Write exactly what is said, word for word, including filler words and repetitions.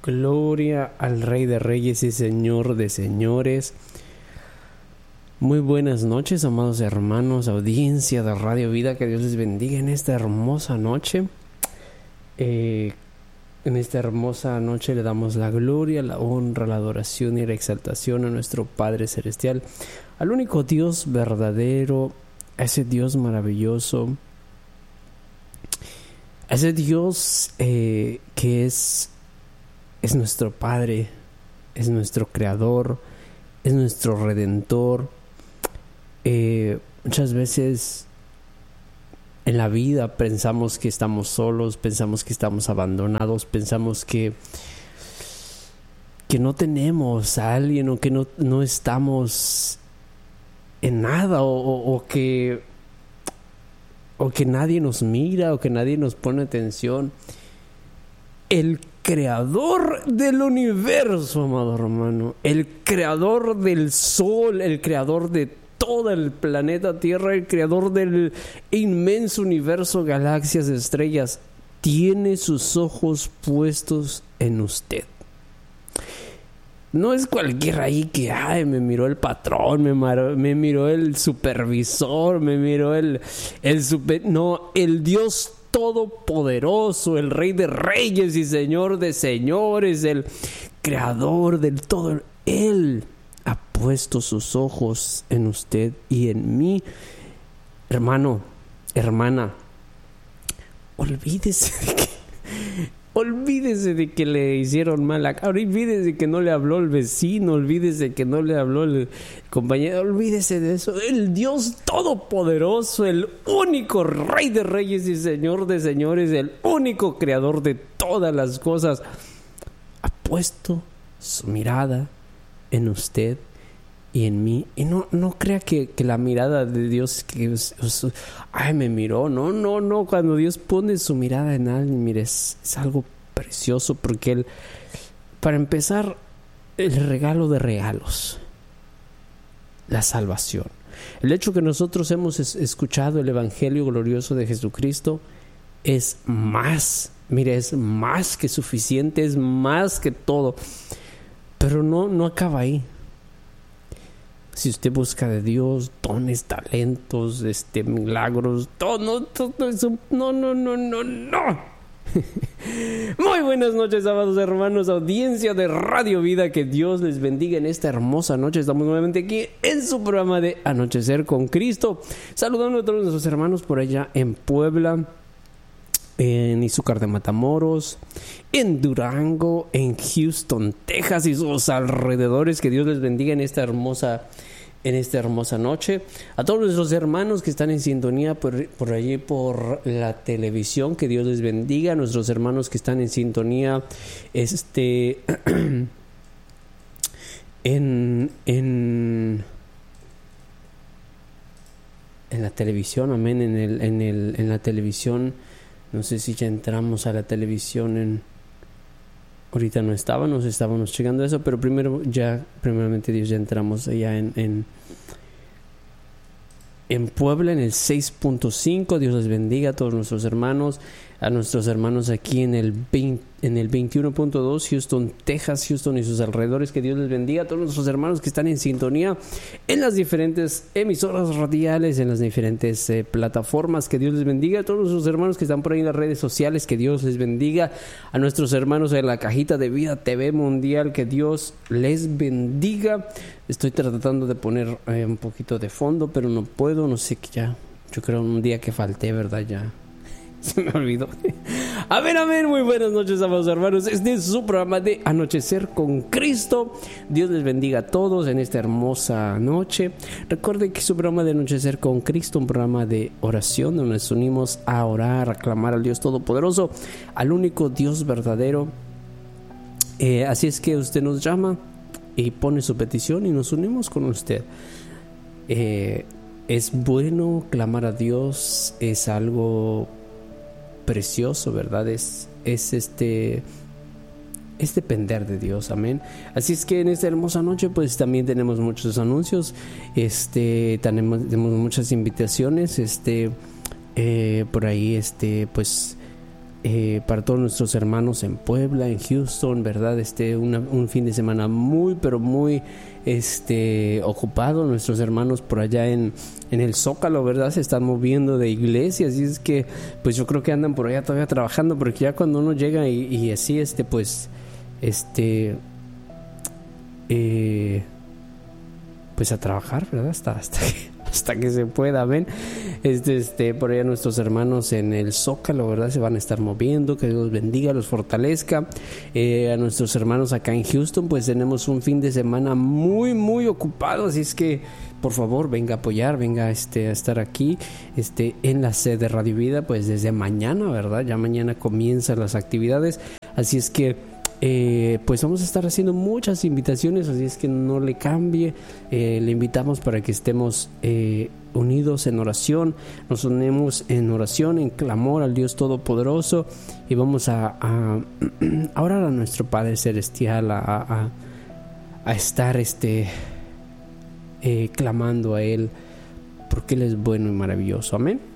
Gloria al Rey de Reyes y Señor de Señores. Muy buenas noches, amados hermanos, audiencia de Radio Vida. Que Dios les bendiga en esta hermosa noche. Eh, en esta hermosa noche le damos la gloria, la honra, la adoración y la exaltación a nuestro Padre Celestial, al único Dios verdadero, a ese Dios maravilloso, a ese Dios eh, que es Es nuestro Padre, es nuestro Creador, es nuestro Redentor. Eh, muchas veces en la vida pensamos que estamos solos, pensamos que estamos abandonados, pensamos que, que no tenemos a alguien o que no, no estamos en nada o, o, o, que, o que nadie nos mira o que nadie nos pone atención. El creador del universo, amado hermano, el creador del sol, el creador de todo el planeta Tierra, el creador del inmenso universo, galaxias, estrellas, tiene sus ojos puestos en usted. No es cualquiera ahí que, ay, me miró el patrón, me, mar, me miró el supervisor, me miró el, el super... No, el Dios Todopoderoso, el Rey de Reyes y Señor de Señores, el Creador del todo. Él ha puesto sus ojos en usted y en mí. Hermano, hermana, olvídese de que, olvídese de que le hicieron mal acá. Olvídese de que no le habló el vecino. Olvídese de que no le habló el compañero. Olvídese de eso. El Dios Todopoderoso, el único Rey de Reyes y Señor de Señores, el único Creador de todas las cosas, ha puesto su mirada en usted y en mí. Y no, no crea que, que la mirada de Dios que es, es, ay, me miró. No, no, no. Cuando Dios pone su mirada en alguien, mire, es, es algo precioso, porque Él, para empezar, el regalo de regalos, la salvación, el hecho que nosotros hemos es, escuchado el Evangelio glorioso de Jesucristo, es más, mire, es más que suficiente, es más que todo. Pero no, no acaba ahí. Si usted busca de Dios dones, talentos, este, milagros, todo, todo eso, no, no, no, no, no. Muy buenas noches, amados hermanos, audiencia de Radio Vida. Que Dios les bendiga en esta hermosa noche. Estamos nuevamente aquí en su programa de Anochecer con Cristo, saludando a todos nuestros hermanos por allá en Puebla, en Izúcar de Matamoros, en Durango, en Houston, Texas y sus alrededores. Que Dios les bendiga en esta hermosa en esta hermosa noche. A todos nuestros hermanos que están en sintonía por, por allí por la televisión, que Dios les bendiga. A nuestros hermanos que están en sintonía este en en en la televisión, amén, en el en el en la televisión. No sé si ya entramos a la televisión en... Ahorita no estábamos, estábamos llegando a eso, pero primero ya, primeramente Dios, ya entramos allá en, en, en Puebla, en el seis punto cinco. Dios les bendiga a todos nuestros hermanos, a nuestros hermanos aquí en el veinte, en el veintiuno punto dos, Houston, Texas, Houston y sus alrededores. Que Dios les bendiga a todos nuestros hermanos que están en sintonía en las diferentes emisoras radiales, en las diferentes eh, plataformas. Que Dios les bendiga a todos nuestros hermanos que están por ahí en las redes sociales. Que Dios les bendiga a nuestros hermanos en la cajita de Vida T V Mundial. Que Dios les bendiga. Estoy tratando de poner eh, un poquito de fondo, pero no puedo, no sé, que ya, yo creo un día que falté, ¿verdad? Ya se me olvidó. Amén, amén. Muy buenas noches, amados hermanos. Este es su programa de Anochecer con Cristo. Dios les bendiga a todos en esta hermosa noche. Recuerden que su programa de Anochecer con Cristo, un programa de oración donde nos unimos a orar, a clamar al Dios Todopoderoso, al único Dios verdadero. Eh, así es que usted nos llama y pone su petición y nos unimos con usted. Eh, es bueno clamar a Dios, es algo precioso, ¿verdad? Es, es este es depender de Dios, amén. Así es que en esta hermosa noche pues también tenemos muchos anuncios, este tenemos, tenemos muchas invitaciones, este eh, por ahí este pues eh, para todos nuestros hermanos en Puebla, en Houston, ¿verdad? Este, una, un fin de semana muy, pero muy este, ocupado. Nuestros hermanos por allá en, en el Zócalo, ¿verdad? Se están moviendo de iglesias, y es que, pues yo creo que andan por allá todavía trabajando, porque ya cuando uno llega y, y así, este, pues, este, eh, pues a trabajar, ¿verdad? Hasta, hasta que... hasta que se pueda, ven, este, este, por allá nuestros hermanos en el Zócalo, ¿verdad? Se van a estar moviendo, que Dios bendiga, los fortalezca. Eh, a nuestros hermanos acá en Houston, pues tenemos un fin de semana muy, muy ocupado, así es que, por favor, venga a apoyar, venga este, a estar aquí, este, en la sede de Radio Vida, pues desde mañana, ¿verdad? Ya mañana comienzan las actividades, así es que Eh, pues vamos a estar haciendo muchas invitaciones, así es que no le cambie. Eh, le invitamos para que estemos eh, unidos en oración, nos unimos en oración, en clamor al Dios Todopoderoso, y vamos a, a, a orar a nuestro Padre Celestial, a, a, a estar este, eh, clamando a Él, porque Él es bueno y maravilloso. Amén.